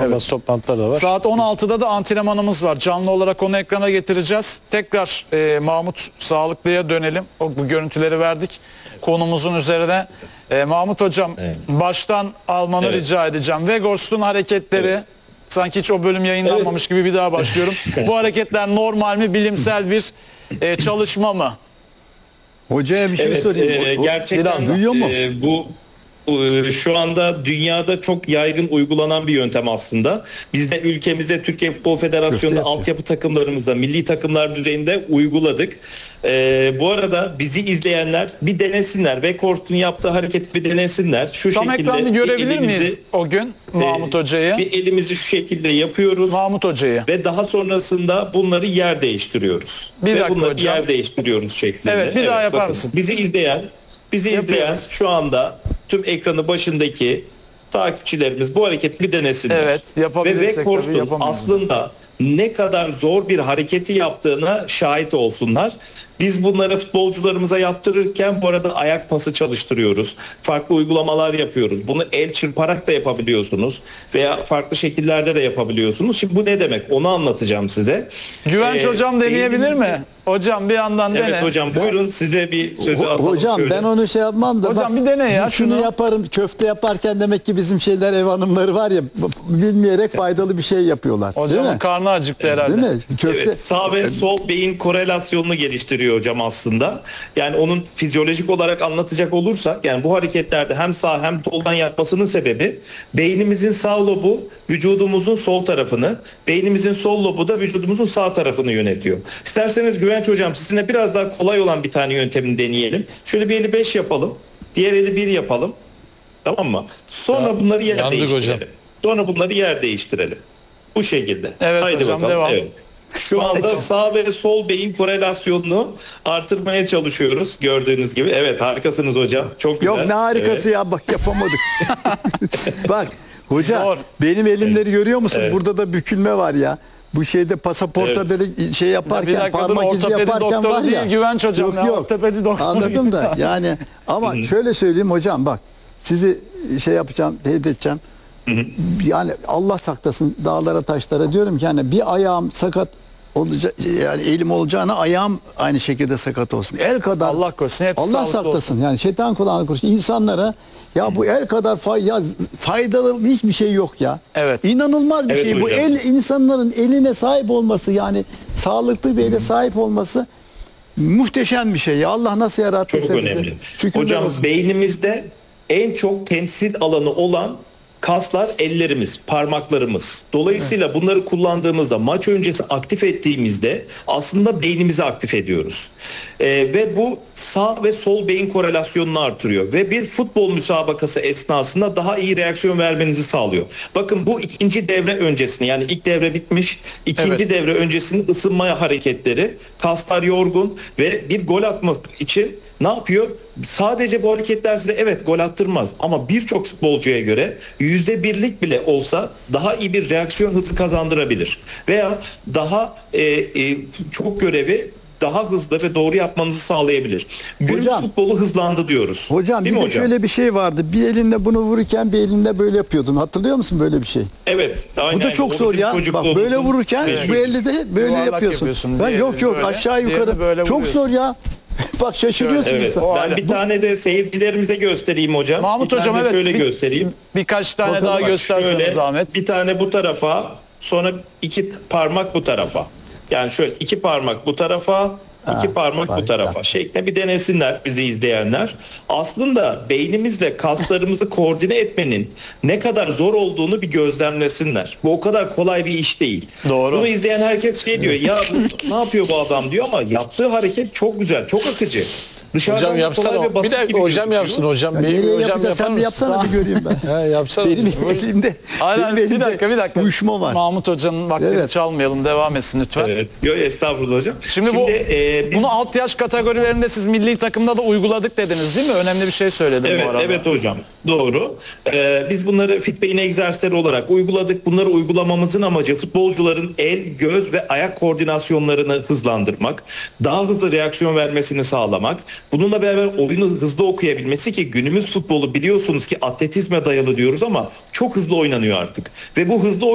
basın toplantıları da var. Saat 16'da da antrenmanımız var. Canlı olarak onu ekrana getireceğiz. Tekrar Mahmut Sağlıklı'ya dönelim. Bu görüntüleri verdik. Konumuzun üzerine. Mahmut Hocam, baştan almanı rica edeceğim. Weghorst'un hareketleri, sanki hiç o bölüm yayınlanmamış gibi bir daha başlıyorum. Bu hareketler normal mi, bilimsel bir çalışma mı? Hocaya bir şey sorayım. Gerçekten duyuyor mu? Bu şu anda dünyada çok yaygın uygulanan bir yöntem aslında. Biz de ülkemizde Türkiye Futbol Federasyonu'nda altyapı takımlarımızda, milli takımlar düzeyinde uyguladık. Bu arada bizi izleyenler bir denesinler. Weghorst'un yaptığı hareketi bir denesinler. Şu Tam şekilde ekranda görebilir miyiz o gün Mahmut Hoca'yı? Bir elimizi şu şekilde yapıyoruz. Mahmut Hoca'yı. Ve daha sonrasında bunları yer değiştiriyoruz. Bir ve dakika bunları hocam. yer değiştiriyoruz şeklinde. Evet, bir daha yapar bakın, mısın? Bizi izleyen şu anda tüm ekranı başındaki takipçilerimiz bu hareketi bir denesinler. Evet, yapabilirsek ve tabii, Weghorst'un yapamayız. aslında ne kadar zor bir hareketi yaptığına şahit olsunlar. Biz bunları futbolcularımıza yaptırırken bu arada ayak pası çalıştırıyoruz. Farklı uygulamalar yapıyoruz. Bunu el çırparak da yapabiliyorsunuz veya farklı şekillerde de yapabiliyorsunuz. Şimdi bu ne demek? Onu anlatacağım size. Güvenç hocam deneyebilir mi? Hocam bir yandan dene. Evet hocam, buyurun size bir sözü atalım. Hocam şöyle. ben onu şey yapmam da. Hocam bak, bir dene ya şunu şunu. yaparım, köfte yaparken demek ki bizim şeyler, ev hanımları var ya, bilmeyerek faydalı bir şey yapıyorlar. Değil Hocamın mi? karnı acıktı herhalde. Değil mi? Köfte. Evet, sağ ve sol beyin korelasyonunu geliştiriyor hocam aslında. Yani onun fizyolojik olarak anlatacak olursak, yani bu hareketlerde hem sağ hem soldan yapmasının sebebi beynimizin sağ lobu vücudumuzun sol tarafını, beynimizin sol lobu da vücudumuzun sağ tarafını yönetiyor. İsterseniz Güvenç hocam sizinle biraz daha kolay olan bir tane yöntemini deneyelim. Şöyle bir eli 5 yapalım. Diğer eli 1 yapalım. Tamam mı? Sonra bunları yer değiştirelim. hocam. Sonra bunları yer değiştirelim. Bu şekilde. Evet Haydi hocam, bakalım. devam. Evet. Şu anda sağ ve sol beyin korelasyonunu artırmaya çalışıyoruz gördüğünüz gibi. Evet, harikasınız hocam. Çok güzel. Yok ne harikası ya, bak yapamadık. Bak hocam, Zor. benim elimleri görüyor musun? Burada da bükülme var ya. Bu şeyde pasaporta böyle şey yaparken, Bir dakika, dur, parmak izi ortopedi yaparken doktoru var ya. değil, Güvenç hocam ya, ortopedi doktoru. Anladım da yani, ama şöyle söyleyeyim hocam, bak sizi şey yapacağım, teyit edeceğim. Yani Allah saklasın dağlara taşlara, diyorum ki yani bir ayağım sakat olacak, yani elim olacağına ayağım aynı şekilde sakat olsun. El kadar Allah korusun, hepsi Allah sağlıklı saklasın olsun. yani, şeytan kulağını korusun insanlara. Ya bu el kadar faydalı hiçbir şey yok ya. Evet. İnanılmaz bir Evet şey bu. hocam. İnsanların eline sahip olması, yani sağlıklı bir ele sahip olması muhteşem bir şey ya. Allah nasıl yarattıysa Çok bizi. önemli. Şükürler Hocam olsun. beynimizde en çok temsil alanı olan kaslar ellerimiz, parmaklarımız. Dolayısıyla bunları kullandığımızda, maç öncesi aktif ettiğimizde aslında beynimizi aktif ediyoruz. Ve bu sağ ve sol beyin korelasyonunu artırıyor. Ve bir futbol müsabakası esnasında daha iyi reaksiyon vermenizi sağlıyor. Bakın bu ikinci devre öncesini, yani ilk devre bitmiş, ikinci devre öncesinin ısınmaya hareketleri. Kaslar yorgun ve bir gol atmak için ne yapıyor? Sadece bu hareketler size evet gol attırmaz, ama birçok futbolcuya göre %1'lik bile olsa daha iyi bir reaksiyon hızı kazandırabilir. Veya daha çok görevi daha hızlı ve doğru yapmanızı sağlayabilir. Günümüz Hocam, futbolu hızlandı diyoruz. Hocam Değil bir mi de hocam? şöyle bir şey vardı. Bir elinde bunu vururken bir elinde böyle yapıyordun. Hatırlıyor musun böyle bir şey? Evet. Aynen. Bu da çok O zor bizim ya. Bak çocukluğumuzun böyle vururken meşhur. bu elde de böyle Yuvarlak yapıyorsun. yapıyorsun. Ben Diğerini yok böyle, aşağı diğerini yukarı. böyle Çok vuruyorsun. zor ya. Bak şaşırıyorsun Evet. insan. Ben bir tane de seyircilerimize göstereyim hocam. Mahmut Bir tane hocam, de evet, şöyle bir- göstereyim. Birkaç tane Bakalım, daha bak, gösterseniz Şöyle zahmet. bir tane bu tarafa, sonra 2 parmak bu tarafa. Yani şöyle 2 parmak bu tarafa, 2 parmak bak, bu tarafa şeklinde bir denesinler bizi izleyenler. Aslında beynimizle kaslarımızı koordine etmenin ne kadar zor olduğunu bir gözlemlesinler. Bu o kadar kolay bir iş değil. Doğru. Bunu izleyen herkes şey diyor, ya ne yapıyor bu adam diyor, ama yaptığı hareket çok güzel, çok akıcı. Dışarıdan Hocam yapsana. kolay ve basit Bir dakika gibi hocam gözüküyor. yapsın hocam. Ya Bir nereye hocam yapacağız? yapar Sen bir mısın? yapsana, bir göreyim ben. He, yapsana. Benim elimde, Aynen, benim bir dakika elimde uyuşma var. Mahmut Hoca'nın vaktini Evet. çalmayalım, devam etsin lütfen. Evet. Yok estağfurullah hocam. Şimdi biz- bunu alt yaş kategorilerinde siz milli takımda da uyguladık dediniz değil mi? Önemli bir şey söyledim Evet, bu arada. evet hocam. Doğru. Biz bunları fit beyin egzersizleri olarak uyguladık. Bunları uygulamamızın amacı futbolcuların el, göz ve ayak koordinasyonlarını hızlandırmak, daha hızlı reaksiyon vermesini sağlamak, bununla beraber oyunu hızlı okuyabilmesi, ki günümüz futbolu biliyorsunuz ki atletizme dayalı diyoruz ama çok hızlı oynanıyor artık. Ve bu hızlı